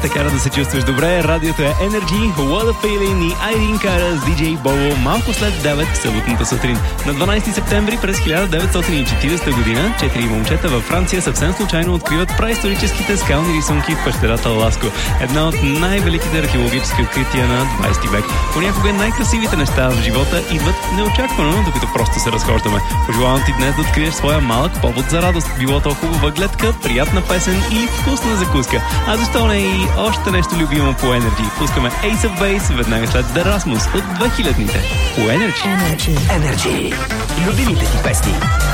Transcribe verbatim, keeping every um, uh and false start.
Те кара да се чувстваш добре. Радиото е Energy, What a Feeling и Айрин Кара с диджей Бобо малко след девет в съботната сутрин. На дванайсети септември през хиляда деветстотин и четиридесета година четири момчета във Франция съвсем случайно откриват праисторическите скални рисунки в пещерата Ласко. Една от най-великите археологически открития на двайсети век. Понякога най-красивите неща в живота идват неочаквано, докато просто се разхождаме. Пожелавам ти днес да откриеш своя малък повод за радост. Било то хубава гледка, приятна песен или вкусна закуска. А защо не и още нещо любимо по Energy. Пускаме Ace of Base веднага след The Rasmus от две хилядните по Energy. Energy. Energy. Любимите ти песни.